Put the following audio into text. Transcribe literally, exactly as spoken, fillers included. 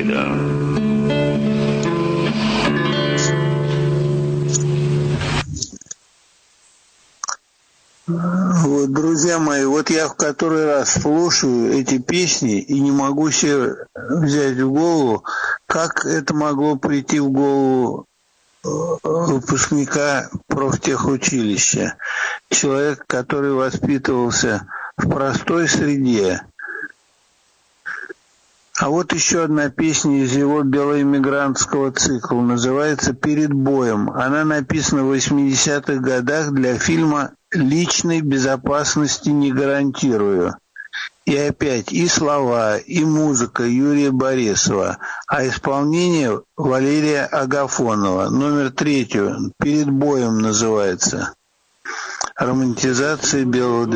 да. Вот, друзья мои, вот я в который раз слушаю эти песни и не могу себе взять в голову, как это могло прийти в голову выпускника профтехучилища. Человек, который воспитывался в простой среде. А вот еще одна песня из его белоэмигрантского цикла, называется «Перед боем». Она написана в восьмидесятых годах для фильма «Личной безопасности не гарантирую». И опять и слова, и музыка Юрия Борисова, а исполнение Валерия Агафонова. Номер третью «Перед боем» называется. Романтизация белого